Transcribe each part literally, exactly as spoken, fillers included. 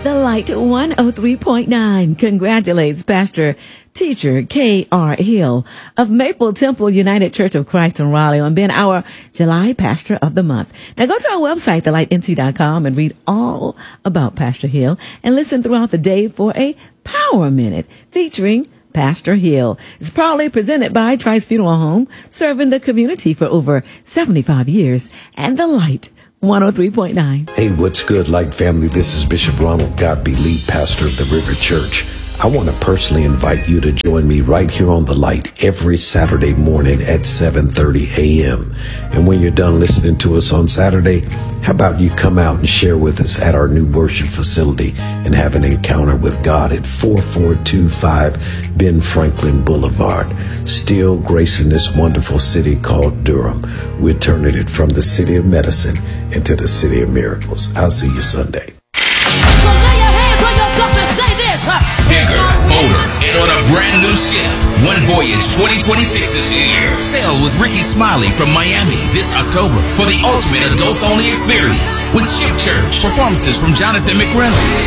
The Light one oh three point nine congratulates Pastor Teacher K R. Hill of Maple Temple United Church of Christ in Raleigh on being our July Pastor of the Month. Now go to our website, the light n c dot com, and read all about Pastor Hill and listen throughout the day for a Power Minute featuring Pastor Hill. It's proudly presented by Trice Funeral Home, serving the community for over seventy-five years, and The Light one oh three point nine. Hey, what's good, Light family? This is Bishop Ronald Godby, lead pastor of the River Church. I want to personally invite you to join me right here on The Light every Saturday morning at seven thirty a.m. And when you're done listening to us on Saturday, how about you come out and share with us at our new worship facility and have an encounter with God at four four two five Ben Franklin Boulevard, still gracing this wonderful city called Durham. We're turning it from the city of medicine into the city of miracles. I'll see you Sunday. So lay your hands on yourself and say this. Bigger, bolder, and on a brand new ship. One Voyage twenty twenty-six is here. Sail with Ricky Smiley from Miami this October for the ultimate adults-only experience with Ship Church. Performances from Jonathan McReynolds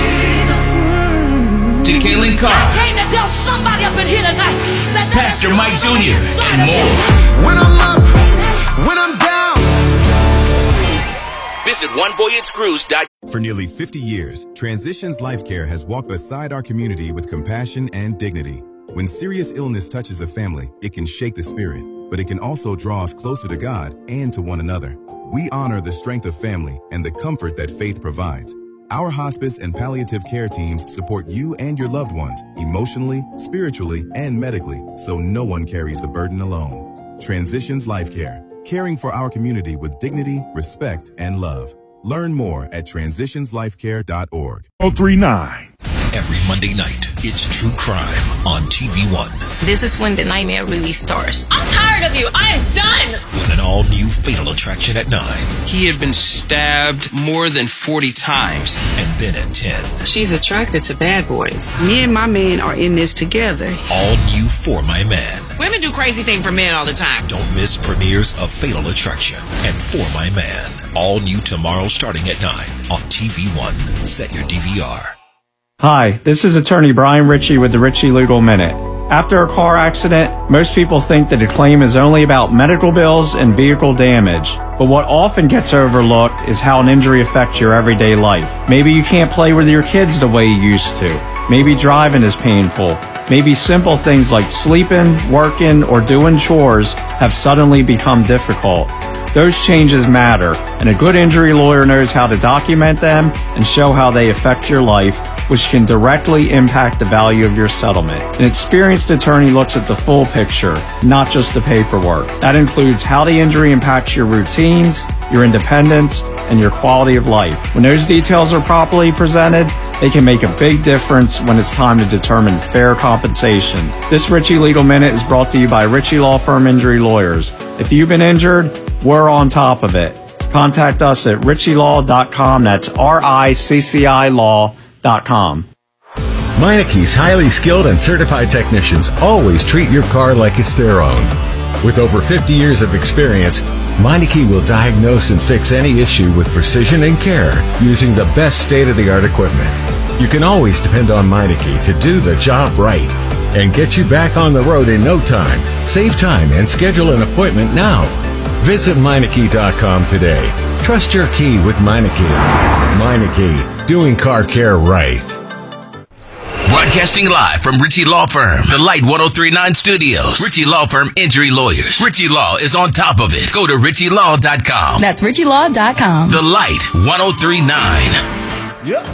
to Kaylin Carr. I came to tell somebody up in here tonight that Pastor Mike Junior and more. When I'm up, when I'm down. Visit one voyage cruise dot com. For nearly fifty years, Transitions Life Care has walked beside our community with compassion and dignity. When serious illness touches a family, it can shake the spirit, but it can also draw us closer to God and to one another. We honor the strength of family and the comfort that faith provides. Our hospice and palliative care teams support you and your loved ones emotionally, spiritually, and medically, so no one carries the burden alone. Transitions Life Care, caring for our community with dignity, respect, and love. Learn more at transitions life care dot org. oh three nine. Every Monday night, it's True Crime on T V one. This is when the nightmare really starts. I'm tired of you. I am done. With an all-new Fatal Attraction at nine. He had been stabbed more than forty times. And then at ten. She's attracted to bad boys. Me and my man are in this together. All new For My Man. Women do crazy things for men all the time. Don't miss premieres of Fatal Attraction and For My Man. All new tomorrow starting at nine on T V one. Set your D V R. Hi, this is attorney Brian Ritchie with the Ritchie Legal Minute. After a car accident, most people think that a claim is only about medical bills and vehicle damage. But what often gets overlooked is how an injury affects your everyday life. Maybe you can't play with your kids the way you used to. Maybe driving is painful. Maybe simple things like sleeping, working, or doing chores have suddenly become difficult. Those changes matter, and a good injury lawyer knows how to document them and show how they affect your life, which can directly impact the value of your settlement. An experienced attorney looks at the full picture, not just the paperwork. That includes how the injury impacts your routines, your independence, and your quality of life. When those details are properly presented, they can make a big difference when it's time to determine fair compensation. This Ritchie Legal Minute is brought to you by Ritchie Law Firm Injury Lawyers. If you've been injured, we're on top of it. Contact us at ritchie law dot com. That's R I C C I law dot com. Meineke's highly skilled and certified technicians always treat your car like it's their own. With over fifty years of experience, Meineke will diagnose and fix any issue with precision and care using the best state-of-the-art equipment. You can always depend on Meineke to do the job right and get you back on the road in no time. Save time and schedule an appointment now. Visit Meineke dot com today. Trust your key with Meineke. Meineke, doing car care right. Broadcasting live from Ritchie Law Firm, the Light one oh three point nine studios. Ritchie Law Firm Injury Lawyers. Ritchie Law is on top of it. Go to ritchie law dot com. That's ritchie law dot com. The Light one oh three point nine. Yep.